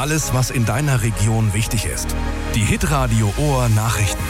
Alles, was in deiner Region wichtig ist. Die Hitradio Ohr Nachrichten.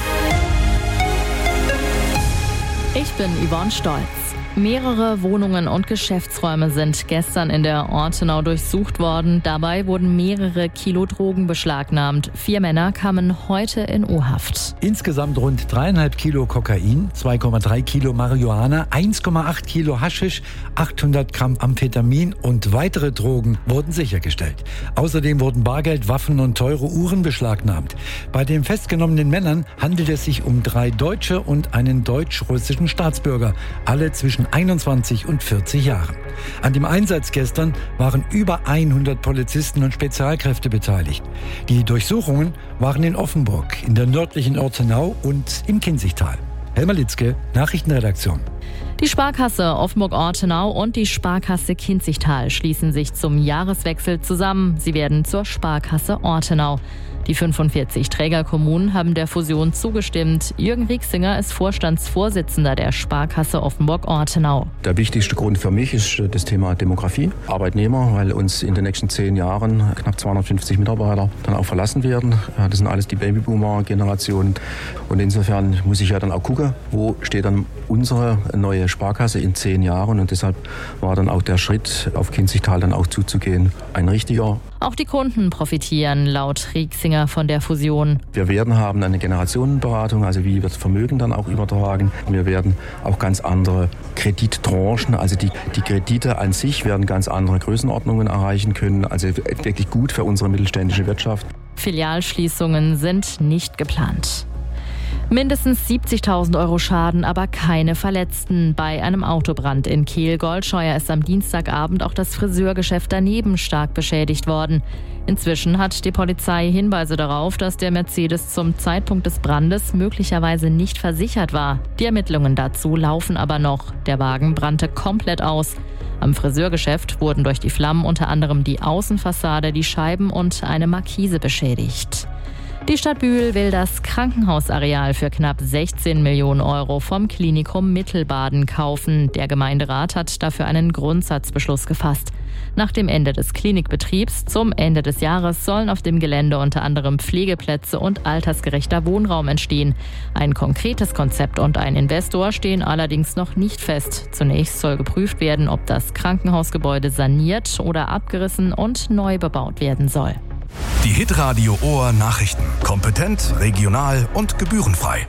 Ich bin Yvonne Stolz. Mehrere Wohnungen und Geschäftsräume sind gestern in der Ortenau durchsucht worden. Dabei wurden mehrere Kilo Drogen beschlagnahmt. 4 Männer kamen heute in U-Haft. Insgesamt rund 3,5 Kilo Kokain, 2,3 Kilo Marihuana, 1,8 Kilo Haschisch, 800 Gramm Amphetamin und weitere Drogen wurden sichergestellt. Außerdem wurden Bargeld, Waffen und teure Uhren beschlagnahmt. Bei den festgenommenen Männern handelt es sich um 3 Deutsche und einen deutsch-russischen Staatsbürger, alle zwischen 21 und 40 Jahren. An dem Einsatz gestern waren über 100 Polizisten und Spezialkräfte beteiligt. Die Durchsuchungen waren in Offenburg, in der nördlichen Ortenau und im Kinzigtal. Helmer Litzke, Nachrichtenredaktion. Die Sparkasse Offenburg-Ortenau und die Sparkasse Kinzigtal schließen sich zum Jahreswechsel zusammen. Sie werden zur Sparkasse Ortenau. Die 45 Trägerkommunen haben der Fusion zugestimmt. Jürgen Rieksinger ist Vorstandsvorsitzender der Sparkasse Offenburg-Ortenau. Der wichtigste Grund für mich ist das Thema Demografie. Arbeitnehmer, weil uns in den nächsten 10 Jahren knapp 250 Mitarbeiter dann auch verlassen werden. Das sind alles die Babyboomer-Generationen. Und insofern muss ich ja dann auch gucken, wo steht dann unsere neue Sparkasse in 10 Jahren. Und deshalb war dann auch der Schritt, auf Kinzigtal dann auch zuzugehen, ein richtiger. Auch die Kunden profitieren, laut Rieksinger, von der Fusion. Wir werden haben eine Generationenberatung, also wie wird Vermögen dann auch übertragen. Wir werden auch ganz andere Kredittranchen, also die Kredite an sich werden ganz andere Größenordnungen erreichen können. Also wirklich gut für unsere mittelständische Wirtschaft. Filialschließungen sind nicht geplant. Mindestens 70.000 € Schaden, aber keine Verletzten. Bei einem Autobrand in Kehl-Goldscheuer ist am Dienstagabend auch das Friseurgeschäft daneben stark beschädigt worden. Inzwischen hat die Polizei Hinweise darauf, dass der Mercedes zum Zeitpunkt des Brandes möglicherweise nicht versichert war. Die Ermittlungen dazu laufen aber noch. Der Wagen brannte komplett aus. Am Friseurgeschäft wurden durch die Flammen unter anderem die Außenfassade, die Scheiben und eine Markise beschädigt. Die Stadt Bühl will das Krankenhausareal für knapp 16 Millionen € vom Klinikum Mittelbaden kaufen. Der Gemeinderat hat dafür einen Grundsatzbeschluss gefasst. Nach dem Ende des Klinikbetriebs zum Ende des Jahres sollen auf dem Gelände unter anderem Pflegeplätze und altersgerechter Wohnraum entstehen. Ein konkretes Konzept und ein Investor stehen allerdings noch nicht fest. Zunächst soll geprüft werden, ob das Krankenhausgebäude saniert oder abgerissen und neu bebaut werden soll. Die Hitradio Ohr Nachrichten. Kompetent, regional und gebührenfrei.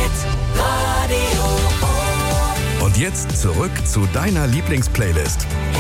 Und jetzt zurück zu deiner Lieblingsplaylist.